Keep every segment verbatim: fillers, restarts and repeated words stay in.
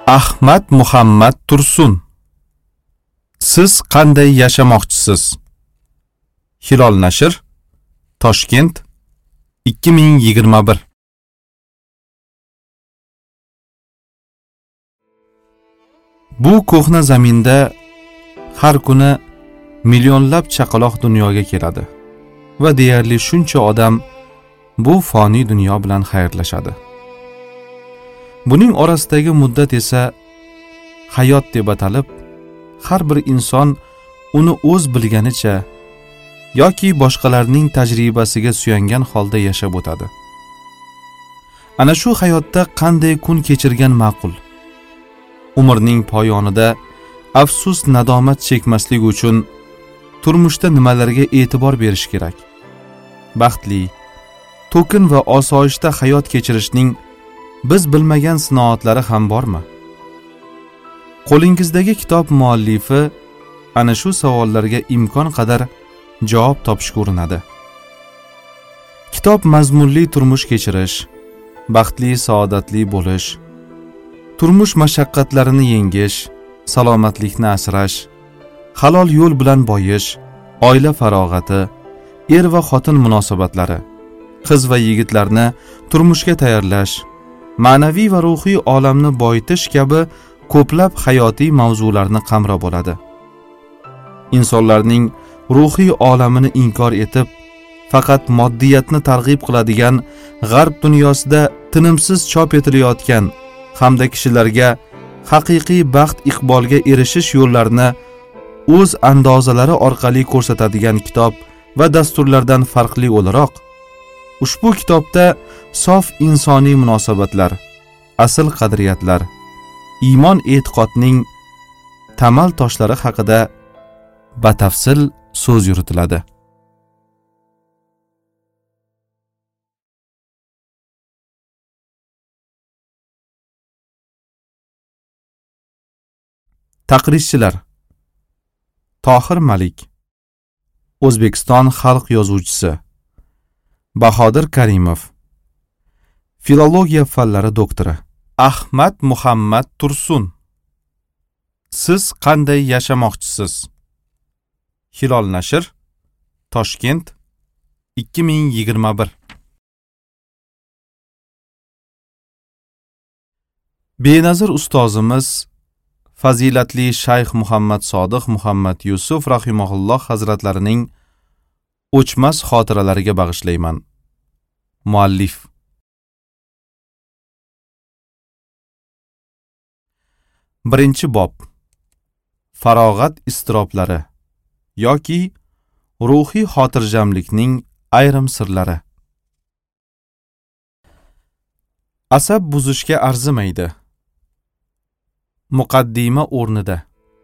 Ahmad Muhammad Tursun. Siz qanday yashamoqchisiz? Hilol nashr, Toshkent, ikki ming yigirma bir. Bu ko'hna zaminda har kuni millionlab chaqaloq dunyoga keladi va deyarli shuncha odam bu foniy dunyo bilan xayrlashadi. Buning orasidagi muddat esa hayot deb atalib, har bir inson uni o'z bilganicha yoki boshqalarning tajribasiga suyangan holda yashab o'tadi. Ana shu hayotda qanday kun kechirgan ma'qul? Umrning poyonida afsus nadomat chekmaslik uchun turmushda nimalarga e'tibor berish kerak? Baxtli, to'kin va osoyishta hayot kechirishning biz bilmagan sinoatlari ham bormi? Qo'lingizdagi kitob muallifi ana shu savollarga imkon qadar javob topishga urinadi. Kitob mazmunli turmush kechirish, baxtli saodatli bo'lish, turmush mashaqqatlarini yengish, salomatlikni asrash, halol yo'l bilan boyish, oila farog'ati, er va xotin munosabatlari, qiz va yigitlarni turmushga tayyorlash, ma'naviy va ruhiy olamni boyitish kabi ko'plab hayotiy mavzularni qamrab oladi. Insonlarning ruhiy olamini inkor etib, faqat moddiyatni targ'ib qiladigan g'arb dunyosida tinimsiz chop etilayotgan hamda kishilarga haqiqiy baxt iqbolga erishish yo'llarini o'z andozalari orqali ko'rsatadigan kitob va dasturlardan farqli o'laroq, ushbu kitobda sof insoniy munosabatlar, asl qadriyatlar, iymon e'tiqodning tamal toshlari haqida batafsil so'z yuritiladi. Taqrizchilar: Tohir Malik, O'zbekiston xalq yozuvchisi, Bahodir Karimov, filologiya fanlari doktori. Ahmad Muhammad Tursun. Siz qanday yashamoqchisiz? Hilol nashr, Toshkent, ikki ming yigirma bir. Benazir ustozimiz fazilatli Shayx Muhammad Sodiq Muhammad Yusuf rahimahulloh hazratlarining o'chmas xotiralariga bag'ishlayman. Muallif. Birinchi bob. Farog'at iztiroblari yoki ruhiy xotirjamlikning ayrim sirlari. Asab buzishga arzimaydi. Muqaddima o'rnida.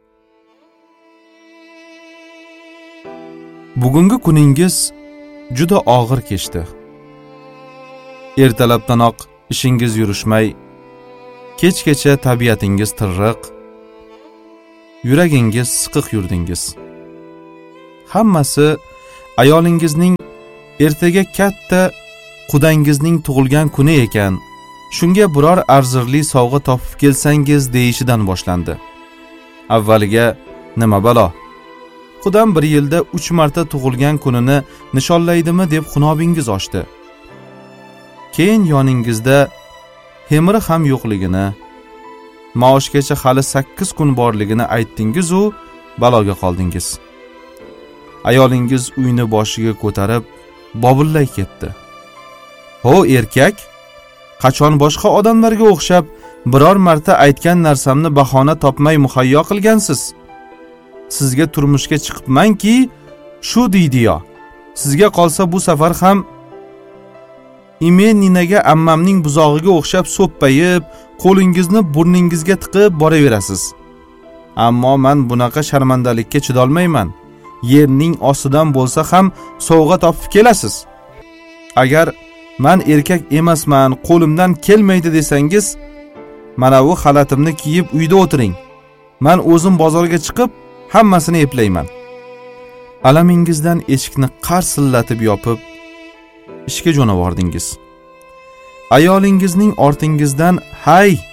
Bugungi kuningiz juda og'ir kechdi. Ertalabdanoq ishingiz yurishmay, kechgacha tabiatingiz tirriq, yuragingiz siqiq yurdingiz. Hammasi ayolingizning ertaga katta qudangizning tug'ilgan kuni ekan, shunga biror arzirli sovg'a topib kelsangiz deyishidan boshlandi. Avvaliga nima balo? Qudam bir yilda uch marta tug'ilgan kunini nishonlaydimi deb xunobingiz oshdi. Keyin yoningizda hemiri ham yo'qligini, maoshgacha hali sakkiz kun borligini aytdingiz u baloga qoldingiz. Ayolingiz uyni boshiga ko'tarib bobillay ketdi. "Ho erkak, qachon boshqa odamlarga o'xshab biror marta aytgan narsamni bahona topmay muhayyo qilgansiz? Sizga turmushga chiqibmanki, shu deydi-yo. Sizga qolsa bu safar ham ime ninaga ammamning buzog'iga o'xshab so'ppayib, qo'lingizni burningizga tiqib boraverasiz. Ammo men bunaqa sharmandalikka chidolmayman. Yerning ostidan bo'lsa ham sovg'a topib kelasiz. Agar men erkak emasman, qo'limdan kelmaydi desangiz, mana bu xalatimni kiyib uyda o'tiring. Men o'zim bozorga chiqib hammasini eplayman." Alamingizdan eshikni qarsillatib yopib, ishga jo'navordingiz. Ayolingizning ortingizdan "Hay,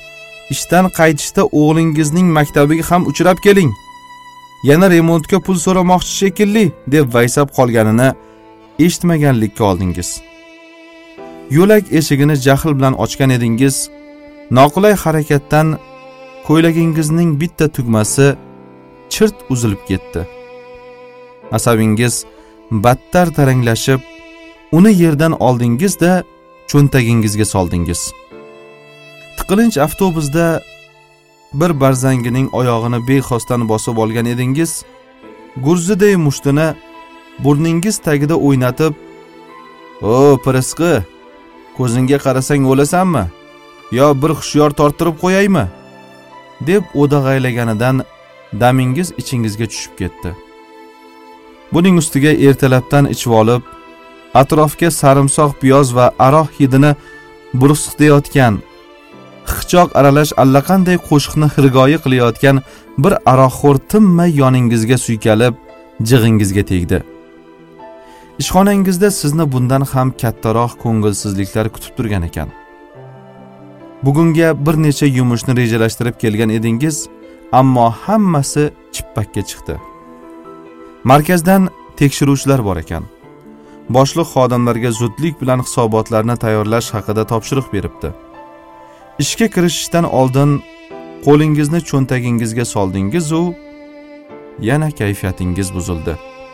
ishdan qaytishda o'g'lingizning maktabiga ham uchrab keling. Yana remontga pul so'ramoqchi shekilli deb vaysab qolganini eshitmaganlikka oldingiz. Yo'lak eshigini jahl bilan ochgan edingiz. Noqulay harakatdan ko'ylagingizning bitta tugmasi chirt uzilib ketdi. Asabingiz battar taranglashib, uni yerdan oldingiz-da cho'ntagingizga soldingiz. Tiqilinch avtobusda bir barzangining oyog'ini bexosdan bosib olgan edingiz. Gurziday mushtini burningiz tagida o'ynatib, "O, pirisqi, ko'zingga qarasang o'lasanmi? Yo bir hushyor tortirib qo'yaymi?" deb o'dag'aylaganidan damingiz ichingizga tushib ketdi. Buning ustiga ertalabdan ichib olib, atrofga sarimsoq piyoz va aroq hidini burusqitayotgan, hiqchoq aralash allaqanday qo'shiqni hirgoyi qilayotgan bir aroqxo'r tinmay yoningizga suykalib, jig'ingizga tegdi. Ishxonangizda sizni bundan ham kattaroq ko'ngilsizliklar kutib turgan ekan. Bugunga bir necha yumushni rejalashtirib kelgan edingiz, ammo hammasi chippakka chiqdi. Markazdan tekshiruvchilar bor ekan. Boshliq xodimlarga zudlik bilan hisobotlarni tayyorlash haqida topshiriq beribdi. Ishga kirishishdan oldin qo'lingizni cho'ntagingizga soldingiz u yana kayfiyatingiz buzildi.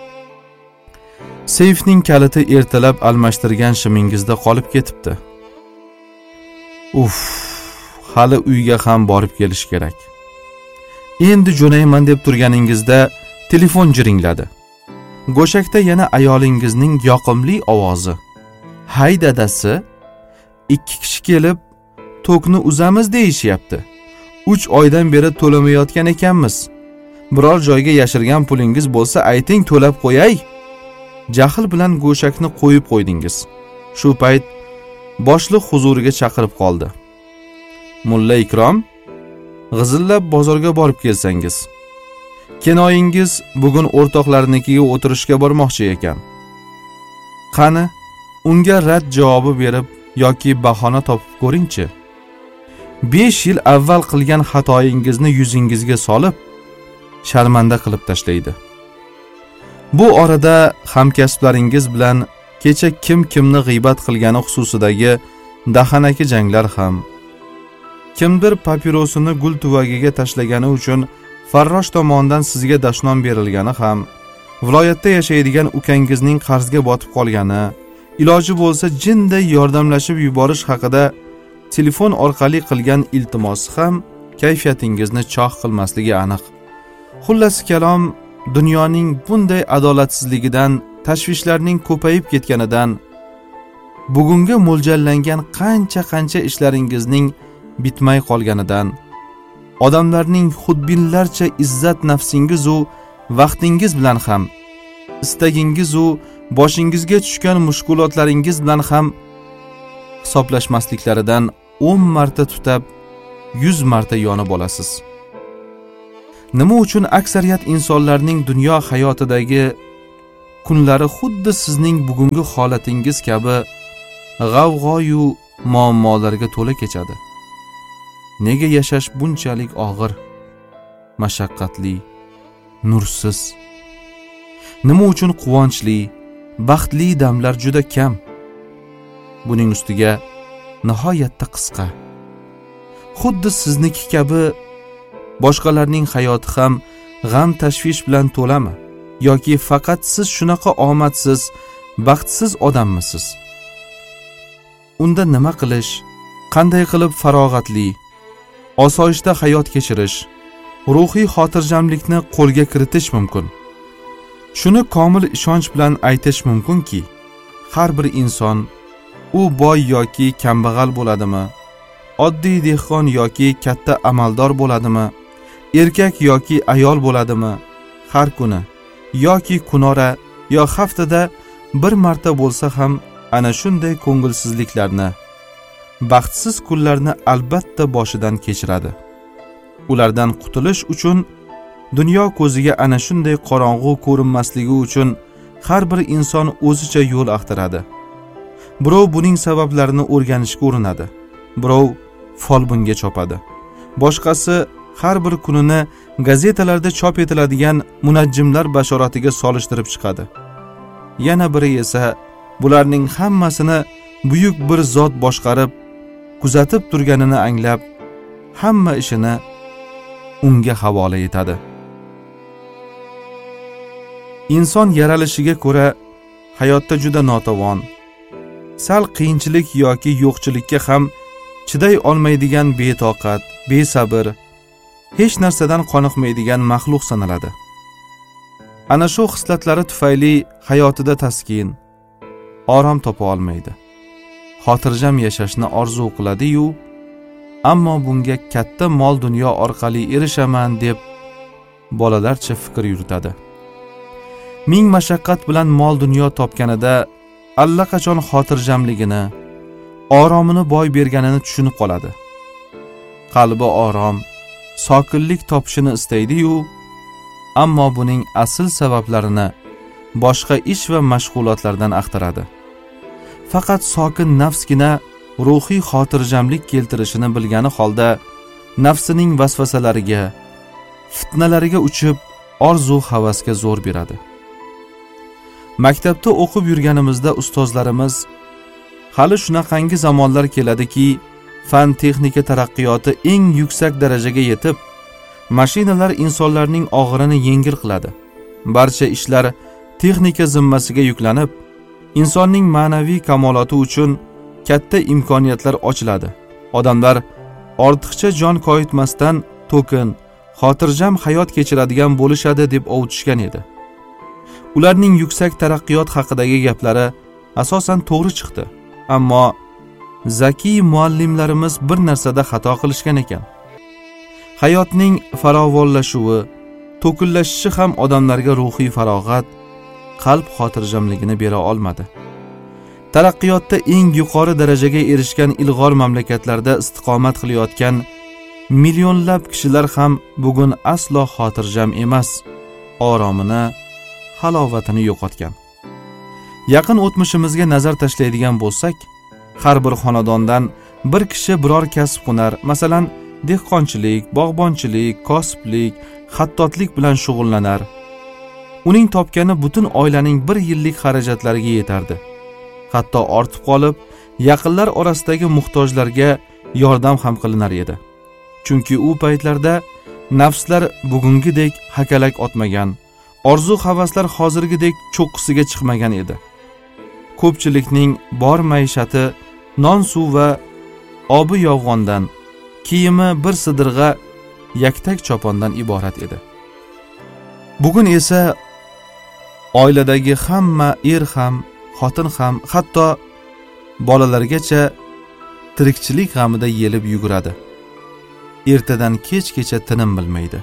Seyfning kaliti ertalab almashtirgan shimingizda qolib ketibdi. Uf, hali uyga ham borib kelish kerak. Endi jo'nayman deb turganingizda telefon jiringladi. Go'shakda yana ayolingizning yoqimli ovozi. "Hay dadasi, ikki kishi kelib tokni uzamiz deyishyapti. uch oydan beri to'lamayotgan ekanmiz. Biror joyga yashirgan pulingiz bo'lsa ayting, to'lab qo'yay." Jahl bilan go'shakni qo'yib qo'ydingiz. Shu payt boshliq huzuriga chaqirib qoldi. "Mulla Ikrom, g'izillab bozorga borib kelsangiz. Kenoyingiz bugun o'rtoqlarnikiga o'tirishga bormoqchi ekan. Qani, unga rad javobi berib yoki bahona topib ko'ringchi. besh yil avval qilgan xatoyingizni yuzingizga solib, sharmanda qilib tashlaydi." Bu orada hamkasblaringiz bilan kecha kim kimni g'iybat qilgani xususidagi dahanaki janglar ham, kimdir papirosini gul tuvagiga tashlagani uchun farrosh tomonidan sizga dashnom berilgani ham, viloyatda yashaydigan ukangizning qarzga botib qolgani, iloji bo'lsa jinday yordamlashib yuborish haqida telefon orqali qilgan iltimosi ham kayfiyatingizni choq qilmasligi aniq. Xullas kalom, dunyoning bunday adolatsizligidan, tashvishlarning ko'payib ketganidan, bugunga mo'ljallangan qancha-qancha ishlaringizning bitmay qolganidan, odamlarning xudbinlarcha izzat nafsingiz u vaqtingiz bilan ham, istagingiz u boshingizga tushgan mushkulotlaringiz bilan ham hisoblashmasliklaridan o'n marta tutab, yuz marta yonib olasiz. Nima uchun aksariyat insonlarning dunyo hayotidagi kunlari xuddi sizning bugungi holatingiz kabi g'avg'oyu muammolarga to'la kechadi? Nega yashash bunchalik og'ir, mashaqqatli, nursiz? Nima uchun quvonchli, baxtli damlar juda kam? Buning ustiga nihoyatda qisqa. Xuddi sizniki kabi boshqalarning hayoti ham g'am tashvish bilan to'lami? Yoki faqat siz shunaqa omadsiz, baxtsiz odammisiz? Unda nima qilish, qanday qilib farog'atli, osoyishta hayot kechirish, ruhiy xotirjamlikni qo'lga kiritish mumkin? Shuni komil ishonch bilan aytish mumkinki, har bir inson, u boy yoki kambag'al bo'ladimi, oddiy dehqon yoki katta amaldor bo'ladimi, erkak yoki ayol bo'ladimi, har kuni yoki kunora yo haftada bir marta bo'lsa ham ana shunday ko'ngilsizliklarni, baxtsiz kunlarni albatta boshidan kechiradi. Ulardan qutulish uchun, dunyo ko'ziga ana shunday qorong'u ko'rinmasligi uchun har bir inson o'zicha yo'l axtaradi. Birov buning sabablarini o'rganishga urinadi, birov folbinga chopadi, boshqasi har bir kunini gazetalarda chop etiladigan munajjimlar bashoratiga solishtirib chiqadi. Yana biri esa bularning hammasini buyuk bir zot boshqarib, kuzatib turganini anglab, hamma ishini unga havola etadi. Inson yaralishiga ko'ra hayotda juda notavon, sal qiyinchilik yoki yo'qchilikka ham chiday olmaydigan betoqat, besabr, hech narsadan qoniqmaydigan maxluq sanaladi. Ana shu xislatlari tufayli hayotida taskin, orom topa olmaydi. Xotirjam yashashni orzu qiladi-yu, ammo bunga katta mol dunyo orqali erishaman deb bolalarcha fikr yuritadi. Ming mashaqqat bilan mol dunyo topganida allaqachon xotirjamligini, oromini boy berganini tushunib qoladi. Qalbi orom, sokinlik topishini istaydi-yu, ammo buning asl sabablarini boshqa ish va mashg'ulotlardan axtaradi. Faqat sokin nafsgina ruhiy xotirjamlik keltirishini bilgani holda nafsining vasvasalariga, fitnalariga uchib, orzu havasga zo'r beradi. Maktabda o'qib yurganimizda ustozlarimiz hali shunaqangi zamonlar keladiki, fan texnika taraqqiyoti eng yuksak darajaga yetib, mashinalar insonlarning og'irini yengil qiladi. Barcha ishlar texnika zimmasiga yuklanib, insonning ma'naviy kamoloti uchun katta imkoniyatlar ochiladi. Odamlar ortiqcha jon koyitmasdan to'kin, xotirjam hayot kechiradigan bo'lishadi deb ovutishgan edi. Ularning yuksak taraqqiyot haqidagi gaplari asosan to'g'ri chiqdi. Ammo zakiy muallimlarimiz bir narsada xato qilishgan ekan. Hayotning farovonlashuvi, to'kinlashishi ham odamlarga ruhiy farog'at, qalb xotirjamligini bera olmadi. Taraqqiyotda eng yuqori darajaga erishgan ilg'or mamlakatlarda istiqomat qilayotgan millionlab kishilar ham bugun aslo xotirjam emas, oromini, halovatini yo'qotgan. Yaqin o'tmishimizga nazar tashlaydigan bo'lsak, har bir xonadondan bir kishi biror kasb hunar, masalan, dehqonchilik, bog'bonchilik, kosiblik, xattotlik bilan shug'ullanar. Uning topgani butun oilaning bir yillik xarajatlariga yetardi. Hatto ortib qolib, yaqinlar orasidagi muhtojlarga yordam ham qilinar edi. Chunki u paytlarda nafslar bugungidek hakalak otmagan, orzu havaslar hozirgidek cho'qqisiga chiqmagan edi. Ko'pchilikning bor maishati non, suv va obi yog'g'ondan, kiyimi bir sidirg'a yaktak chopondan iborat edi. Bugun esa oiladagi hamma er ham, xotin ham, hatto bolalargacha tirikchilik g'amida yelib yuguradi. Ertadan kechgacha tinim bilmaydi.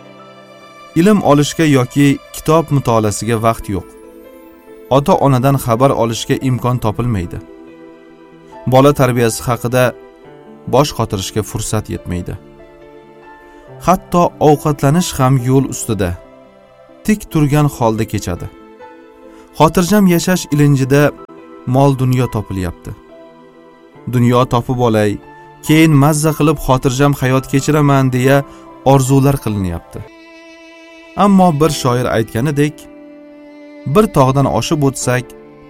Ilm olishga yoki kitob mutolaasiga vaqt yo'q. Ota-onadan xabar olishga imkon topilmaydi. Bola tarbiyasi haqida bosh qotirishga fursat yetmaydi. Hatto ovqatlanish ham yo'l ustida, tik turgan holda kechadi. Xotirjam yashash ilinjida mol dunyo topilyapti. Dunyo topib olay, keyin mazza qilib xotirjam hayot kechiraman deya orzular qilinyapti. Ammo bir shoir aytganidek, bir tog'dan oshib o'tsak,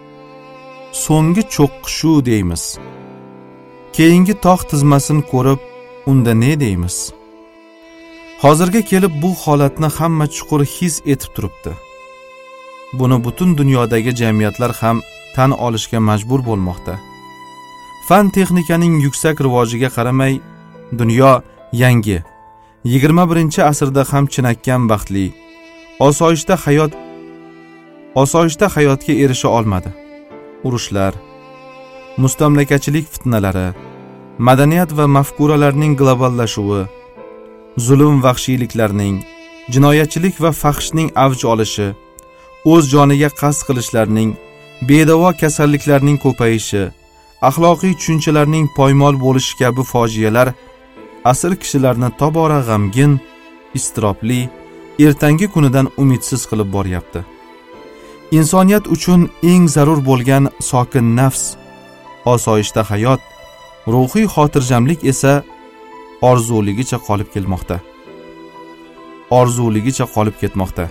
so'nggi cho'qqishu deymiz. Keyingi tog' tizmasini ko'rib, unda ne deymiz? Hozirga kelib bu holatni hamma chuqur his etib turibdi. Buni butun dunyodagi jamiyatlar ham tan olishga majbur bo'lmoqda. Fan texnikaning yuksak rivojiga qaramay, dunyo yangi, yigirma birinchi asrda ham chinakam baxtli, osoyishta hayot osoyishta hayotga erisha olmadi. Urushlar, mustamlakachilik fitnalari, madaniyat va mafkuralarning globallashuvi, zulm vahshiyliklarning, jinoyatchilik va fahshning avj olishi, o'z joniga qasd qilishlarning, bedavo kasalliklarning ko'payishi, axloqiy tushunchalarning poymol bo'lishi kabi fojialar asr kishilarni tobora g'amgin, iztirobli, ertangi kunidan umidsiz qilib boryapti. Insoniyat uchun eng zarur bo'lgan sokin nafs, osoyishta hayot, ruhiy xotirjamlik esa orzuligicha qolib kelmoqda. Orzuligicha qolib ketmoqda.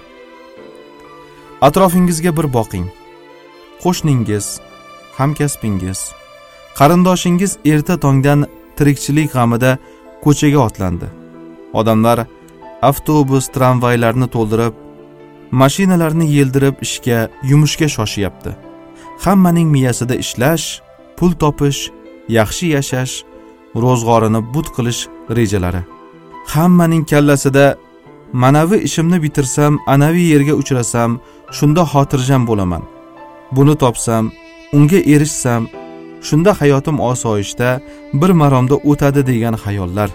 Atrofingizga bir boqing. Qo'shningiz, hamkasbingiz, qarindoshingiz erta tongdan tirikchilik g'amida ko'chaga otlandi. Odamlar avtobus, tramvaylarni to'ldirib, mashinalarni yeldirib ishga, yumushga shoshyapti. Hammaning miyasida ishlash, pul topish, yaxshi yashash, ro'zg'orini but qilish rejalari. Hammaning kallasida manavi ishimni bitirsam, anavi yerga uchrasam, shunda xotirjam bo'laman. Buni topsam, unga erishsam, shunda hayotim osoyishta bir maromda o'tadi degan xayollar.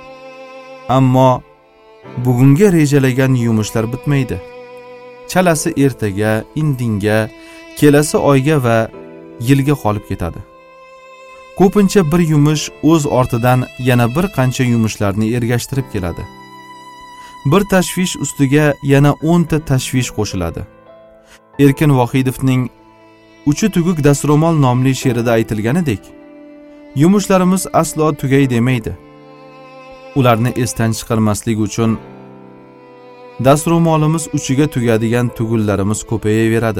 Ammo bugunga rejalagan yumushlar bitmaydi. Chalasi ertaga, indinga, kelasi oyga va yilga qolib ketadi. Ko'pincha bir yumush o'z ortidan yana bir qancha yumushlarni ergashtirib keladi. Bir tashvish ustiga yana o'n ta tashvish qo'shiladi. Erkin Vohidovning Uchi tuguk dastro'mol nomli she'rida aytilganidek, yumushlarimiz aslo tugay demaydi. Ularni esdan chiqarmaslik uchun dastro'molimiz uchiga tugadigan tugullarimiz ko'payaveradi.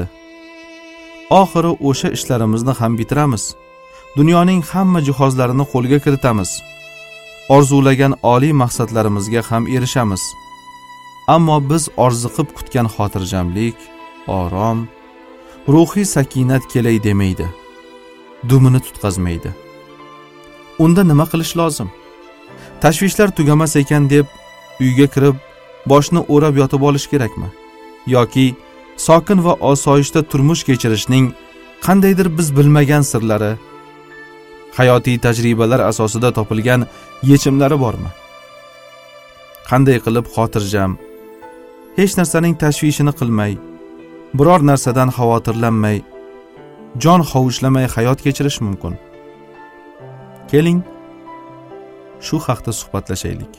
Oxiri o'sha ishlarimizni ham bitiramiz. Dunyoning hamma jihozlarini qo'lga kiritamiz. Orzulagan oliy maqsadlarimizga ham erishamiz. Ammo biz orziqib kutgan xotirjamlik, orom, ruhiy sakinat kelay demaydi. Dumini tutqazmaydi. Unda nima qilish lozim? Tashvishlar tugamas ekan deb uyga kirib, boshni o'rab yotib olish kerakmi? Yoki sokin va osoyishta turmush kechirishning qandaydir biz bilmagan sirlari, hayotiy tajribalar asosida topilgan yechimlari bormi? Qanday qilib xotirjam, hech narsaning tashvishini qilmay, biror narsadan xavotirlanmay, jon hovuchlamay hayot kechirish mumkin? Keling, shu haqda suhbatlashaylik.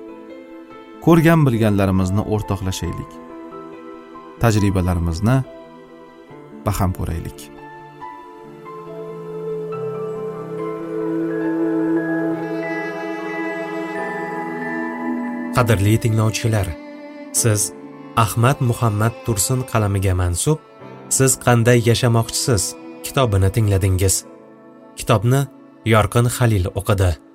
Ko'rgan bilganlarimizni o'rtoqlashaylik. Tajribalarimizni baham ko'raylik. Qadrli tinglovchilar, siz Ahmad Muhammad Tursun qalamiga mansub Siz qanday yashamoqchisiz kitobini tingladingiz. Kitobni Yorqin Halil o'qidi.